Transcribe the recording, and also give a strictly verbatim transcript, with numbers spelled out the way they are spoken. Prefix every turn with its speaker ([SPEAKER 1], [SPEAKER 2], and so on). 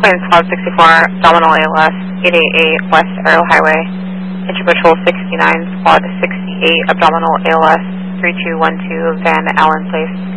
[SPEAKER 1] Plains Cloud sixty-four, Abdominal A L S, eight eight eight West Arrow Highway, Engine Patrol sixty-nine, Squad sixty-eight, Abdominal A L S, three two one two, Van Allen Place.